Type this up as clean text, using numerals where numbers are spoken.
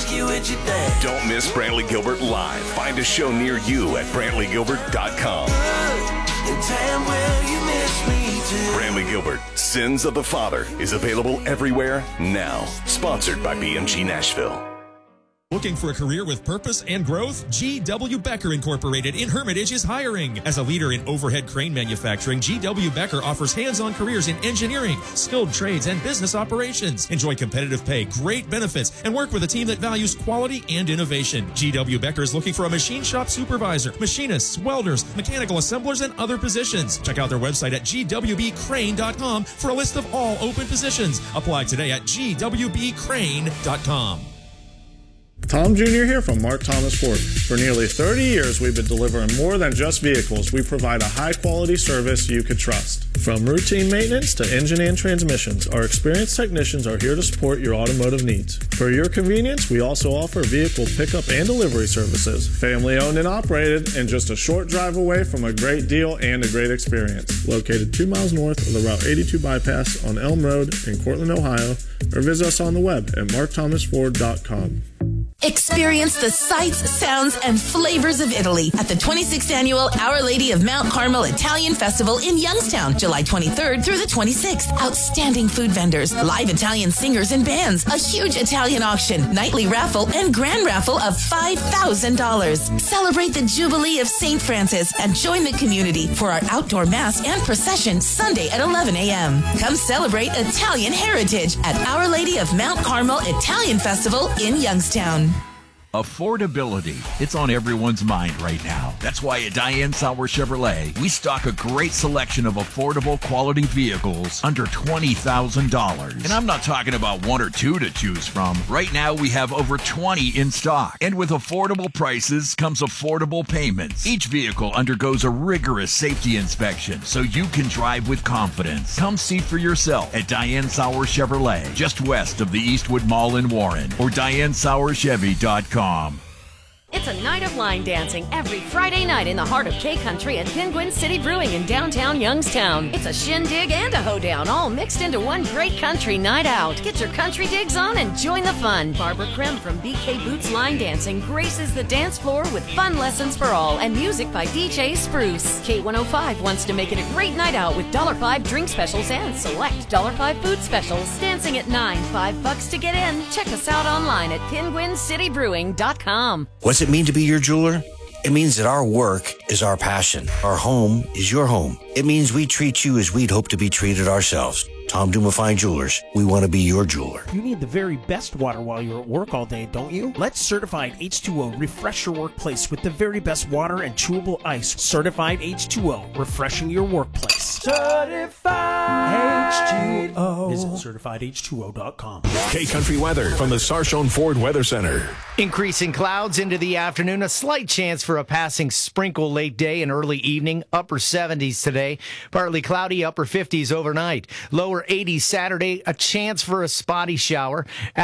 you with your dad. Don't miss Brantley Gilbert live. Find a show near you at BrantleyGilbert.com. And time will you miss me too. Brantley Gilbert, Sins of the Father, is available everywhere now. Sponsored by BMG Nashville. Looking for a career with purpose and growth? G.W. Becker Incorporated in Hermitage is hiring. As a leader in overhead crane manufacturing, G.W. Becker offers hands-on careers in engineering, skilled trades, and business operations. Enjoy competitive pay, great benefits, and work with a team that values quality and innovation. G.W. Becker is looking for a machine shop supervisor, machinists, welders, mechanical assemblers, and other positions. Check out their website at gwbcrane.com for a list of all open positions. Apply today at gwbcrane.com. Tom Jr. here from Mark Thomas Ford. For nearly 30 years, we've been delivering more than just vehicles. We provide a high-quality service you can trust. From routine maintenance to engine and transmissions, our experienced technicians are here to support your automotive needs. For your convenience, we also offer vehicle pickup and delivery services. Family-owned and operated, and just a short drive away from a great deal and a great experience. Located 2 miles north of the Route 82 bypass on Elm Road in Cortland, Ohio, or visit us on the web at markthomasford.com. Experience the sights, sounds, and flavors of Italy at the 26th Annual Our Lady of Mount Carmel Italian Festival in Youngstown, July 23rd through the 26th. Outstanding food vendors, live Italian singers and bands, a huge Italian auction, nightly raffle, and grand raffle of $5,000. Celebrate the Jubilee of St. Francis and join the community for our outdoor mass and procession Sunday at 11 a.m. Come celebrate Italian heritage at Our Lady of Mount Carmel Italian Festival in Youngstown. Affordability. It's on everyone's mind right now. That's why at Diane Sauer Chevrolet, we stock a great selection of affordable quality vehicles under $20,000. And I'm not talking about one or two to choose from. Right now, we have over 20 in stock. And with affordable prices comes affordable payments. Each vehicle undergoes a rigorous safety inspection so you can drive with confidence. Come see for yourself at Diane Sauer Chevrolet, just west of the Eastwood Mall in Warren, or DianeSauerChevy.com. It's a night of line dancing every Friday night in the heart of K-Country at Penguin City Brewing in downtown Youngstown. It's a shindig and a hoedown all mixed into one great country night out. Get your country digs on and join the fun. Barbara Krim from BK Boots Line Dancing graces the dance floor with fun lessons for all and music by DJ Spruce. K105 wants to make it a great night out with $5 drink specials and select $5 food specials. Dancing at 9, $5 to get in. Check us out online at PenguinCityBrewing.com. What's it mean to be your jeweler? It means that our work is our passion. Our home is your home. It means we treat you as we'd hope to be treated ourselves. Tom Duma Fine Jewelers. We want to be your jeweler. You need the very best water while you're at work all day, don't you? Let Certified H2O refresh your workplace with the very best water and chewable ice. Certified H2O, refreshing your workplace. Certified H2O. Visit CertifiedH2O.com. K-Country weather from the Sarshone Ford Weather Center. Increasing clouds into the afternoon. A slight chance for a passing sprinkle late day and early evening. Upper 70s today. Partly cloudy, upper 50s overnight. Lower 80s Saturday. A chance for a spotty shower.